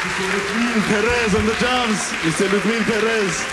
Mr. Ludwig Perez on the drums. Mr. Ludwig Perez.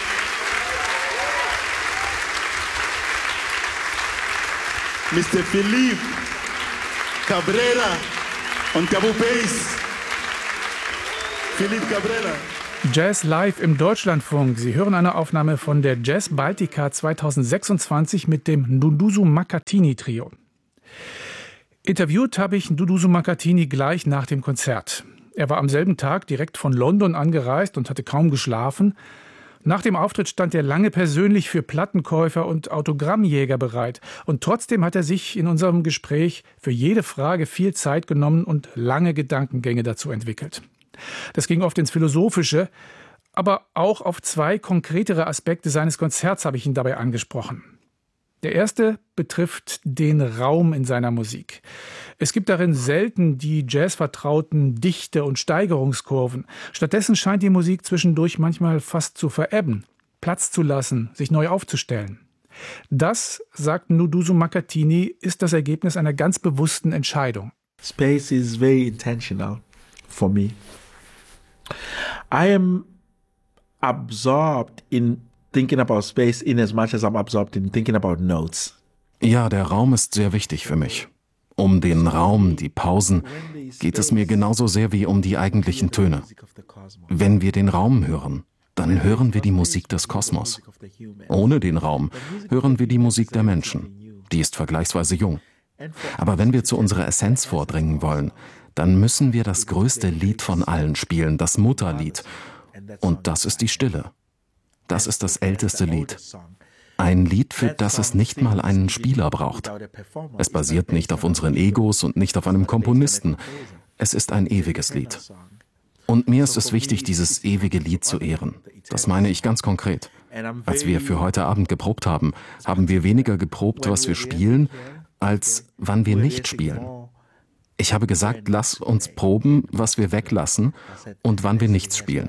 Mr. Philippe Cabrera on Cabo Bass. Philippe Cabrera. Jazz live im Deutschlandfunk. Sie hören eine Aufnahme von der Jazz Baltica 2026 mit dem Nduduzo Makhathini Trio. Interviewt habe ich Nduduzo Makhathini gleich nach dem Konzert. Er war am selben Tag direkt von London angereist und hatte kaum geschlafen. Nach dem Auftritt stand er lange persönlich für Plattenkäufer und Autogrammjäger bereit. Und trotzdem hat er sich in unserem Gespräch für jede Frage viel Zeit genommen und lange Gedankengänge dazu entwickelt. Das ging oft ins Philosophische, aber auch auf zwei konkretere Aspekte seines Konzerts habe ich ihn dabei angesprochen. Der erste betrifft den Raum in seiner Musik. Es gibt darin selten die jazzvertrauten Dichte- und Steigerungskurven. Stattdessen scheint die Musik zwischendurch manchmal fast zu verebben, Platz zu lassen, sich neu aufzustellen. Das, sagt Nduduzo Makhathini, ist das Ergebnis einer ganz bewussten Entscheidung. Space is very intentional for me. I am absorbed in thinking about space in as much as I'm absorbed in thinking about notes. Ja, der Raum ist sehr wichtig für mich. Um den Raum, die Pausen, geht es mir genauso sehr wie um die eigentlichen Töne. Wenn wir den Raum hören, dann hören wir die Musik des Kosmos. Ohne den Raum hören wir die Musik der Menschen. Die ist vergleichsweise jung. Aber wenn wir zu unserer Essenz vordringen wollen, dann müssen wir das größte Lied von allen spielen, das Mutterlied. Und das ist die Stille. Das ist das älteste Lied. Ein Lied, für das es nicht mal einen Spieler braucht. Es basiert nicht auf unseren Egos und nicht auf einem Komponisten. Es ist ein ewiges Lied. Und mir ist es wichtig, dieses ewige Lied zu ehren. Das meine ich ganz konkret. Als wir für heute Abend geprobt haben, haben wir weniger geprobt, was wir spielen, als wann wir nicht spielen. Ich habe gesagt, lass uns proben, was wir weglassen und wann wir nichts spielen.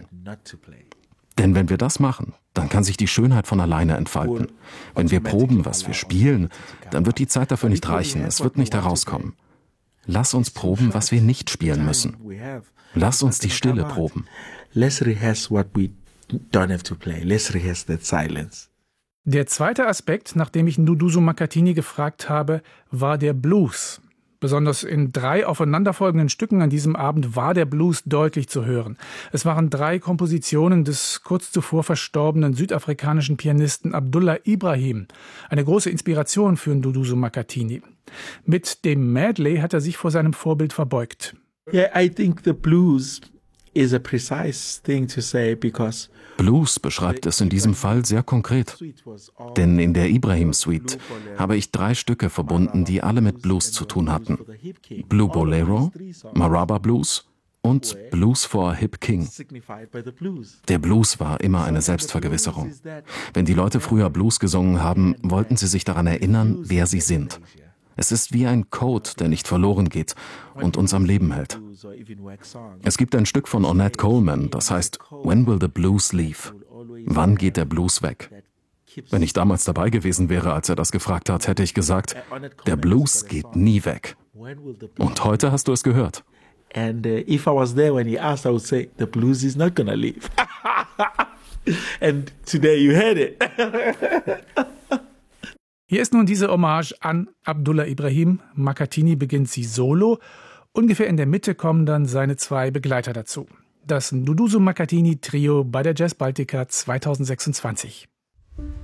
Denn wenn wir das machen, dann kann sich die Schönheit von alleine entfalten. Wenn wir proben, was wir spielen, dann wird die Zeit dafür nicht reichen, es wird nicht herauskommen. Lass uns proben, was wir nicht spielen müssen. Lass uns die Stille proben. Let's rehearse what we don't have to play. Let's rehearse that silence. Der zweite Aspekt, nach dem ich Nduduzo Makhathini gefragt habe, war der Blues. Besonders in 3 aufeinanderfolgenden Stücken an diesem Abend war der Blues deutlich zu hören. Es waren 3 Kompositionen des kurz zuvor verstorbenen südafrikanischen Pianisten Abdullah Ibrahim. Eine große Inspiration für Nduduzo Makhathini. Mit dem Medley hat er sich vor seinem Vorbild verbeugt. Yeah, I think the blues is a precise thing to say because Blues beschreibt es in diesem Fall sehr konkret. Denn in der Ibrahim Suite habe ich 3 Stücke verbunden, die alle mit Blues zu tun hatten. Blue Bolero, Maraba Blues und Blues for a Hip King. Der Blues war immer eine Selbstvergewisserung. Wenn die Leute früher Blues gesungen haben, wollten sie sich daran erinnern, wer sie sind. Es ist wie ein Code, der nicht verloren geht und uns am Leben hält. Es gibt ein Stück von Ornette Coleman, das heißt When Will the Blues Leave? Wann geht der Blues weg? Wenn ich damals dabei gewesen wäre, als er das gefragt hat, hätte ich gesagt, der Blues geht nie weg. Und heute hast du es gehört. And if I was there when he asked, I would say, the blues is not gonna leave. And today you heard it. Hier ist nun diese Hommage an Abdullah Ibrahim. Makhathini beginnt sie solo. Ungefähr in der Mitte kommen dann seine 2 Begleiter dazu. Das Nduduzo Makhathini Trio bei der Jazz Baltica 2026.